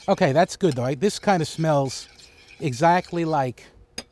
Okay, that's good though. This kind of smells exactly like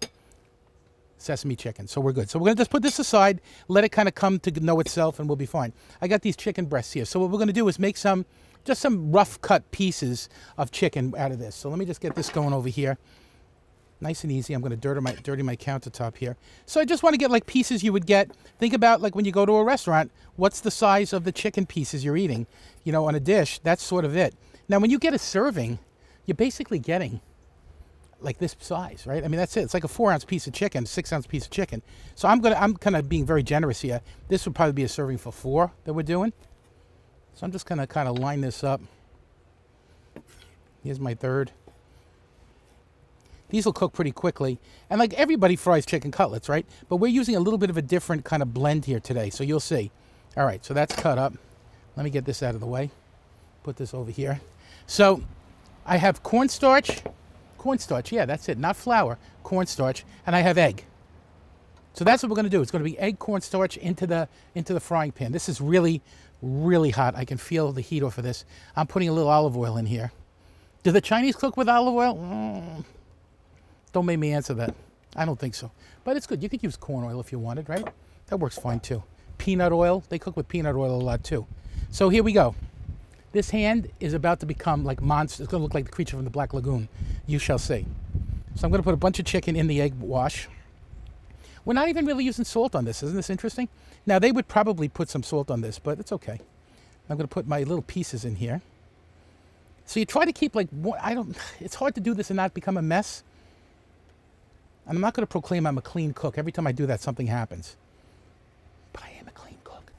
sesame chicken, so we're good. So we're gonna just put this aside, let it kind of come to know itself, and we'll be fine. I got these chicken breasts here. So what we're gonna do is make just some rough cut pieces of chicken out of this. So let me just get this going over here. Nice and easy. I'm gonna dirty my countertop here. So I just want to get like pieces you would get. Think about like when you go to a restaurant, what's the size of the chicken pieces you're eating, on a dish? That's sort of it. Now when you get a serving, you're basically getting like this size, right? I mean, that's it. It's like a 4-ounce piece of chicken, 6-ounce piece of chicken. So I'm kind of being very generous here. This would probably be a serving for 4 that we're doing. So I'm just gonna kind of line this up. Here's my third. These will cook pretty quickly. And like everybody fries chicken cutlets, right? But we're using a little bit of a different kind of blend here today, so you'll see. All right, so that's cut up. Let me get this out of the way. Put this over here. So I have cornstarch, yeah, that's it, not flour, cornstarch, and I have egg. So that's what we're gonna do. It's gonna be egg cornstarch into the frying pan. This is really, really hot. I can feel the heat off of this. I'm putting a little olive oil in here. Do the Chinese cook with olive oil? Don't make me answer that. I don't think so. But it's good. You could use corn oil if you wanted, right? That works fine too. Peanut oil, they cook with peanut oil a lot too. So here we go. This hand is about to become like monster. It's going to look like the creature from the Black Lagoon. You shall see. So I'm going to put a bunch of chicken in the egg wash. We're not even really using salt on this. Isn't this interesting? Now, they would probably put some salt on this, but it's okay. I'm going to put my little pieces in here. So you try to keep like, it's hard to do this and not become a mess. And I'm not going to proclaim I'm a clean cook. Every time I do that, something happens. But I am a clean cook.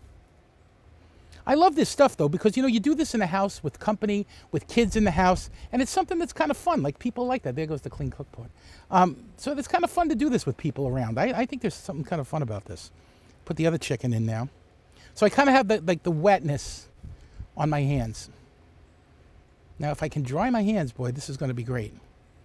I love this stuff, though, because, you do this in a house with company, with kids in the house, and it's something that's kind of fun. Like, people like that. There goes the clean cook part. So it's kind of fun to do this with people around. I think there's something kind of fun about this. Put the other chicken in now. So I kind of have the wetness on my hands. Now, if I can dry my hands, boy, this is going to be great.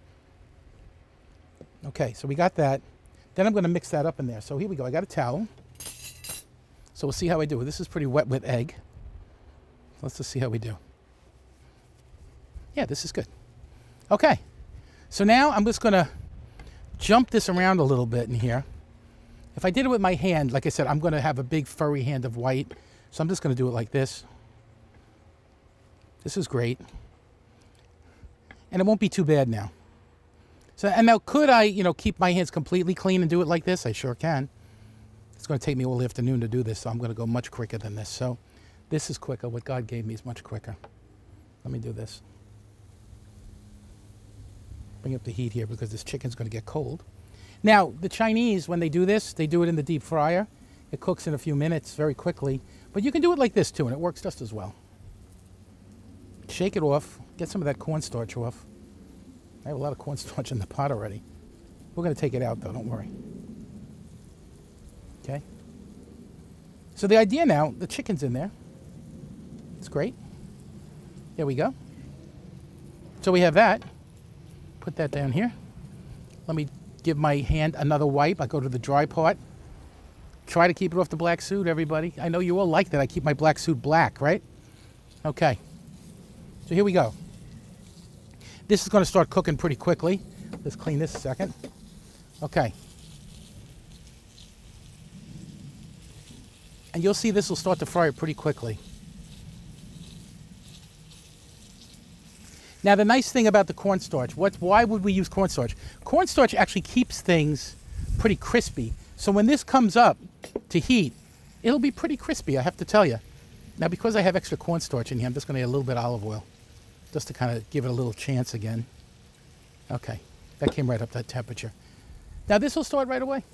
Okay, so we got that. Then I'm going to mix that up in there. So here we go. I got a towel. So we'll see how I do. This is pretty wet with egg. Let's just see how we do. Yeah, this is good. Okay, so now I'm just going to jump this around a little bit in here. If I did it with my hand, like I said, I'm going to have a big furry hand of white. So I'm just going to do it like this. This is great. And it won't be too bad now. So, and now could I, keep my hands completely clean and do it like this? I sure can. It's going to take me all the afternoon to do this, so I'm going to go much quicker than this. So this is quicker. What God gave me is much quicker. Let me do this. Bring up the heat here because this chicken's going to get cold. Now, the Chinese, when they do this, they do it in the deep fryer. It cooks in a few minutes very quickly. But you can do it like this too, and it works just as well. Shake it off. Get some of that cornstarch off. I have a lot of cornstarch in the pot already. We're going to take it out, though. Don't worry. Okay? So the idea now, the chicken's in there. It's great. There we go. So we have that. Put that down here. Let me give my hand another wipe. I go to the dry part. Try to keep it off the black suit, everybody. I know you all like that. I keep my black suit black, right? Okay. So here we go. This is going to start cooking pretty quickly. Let's clean this a second. Okay. And you'll see this will start to fry pretty quickly. Now, the nice thing about the cornstarch, why would we use cornstarch? Cornstarch actually keeps things pretty crispy. So when this comes up to heat, it'll be pretty crispy, I have to tell you. Now, because I have extra cornstarch in here, I'm just going to add a little bit of olive oil, just to kind of give it a little chance again. Okay, that came right up that temperature. Now this will start right away.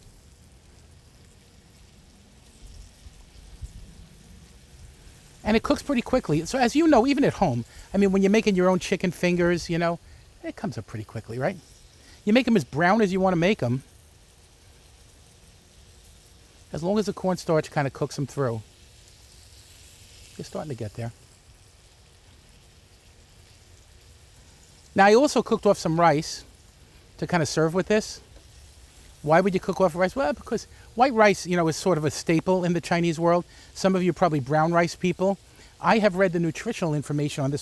And it cooks pretty quickly. So as you know, even at home, I mean, when you're making your own chicken fingers, it comes up pretty quickly, right? You make them as brown as you want to make them. As long as the cornstarch kind of cooks them through. You're starting to get there. Now, I also cooked off some rice to kind of serve with this. Why would you cook off rice? Well, because white rice, is sort of a staple in the Chinese world. Some of you are probably brown rice people. I have read the nutritional information on this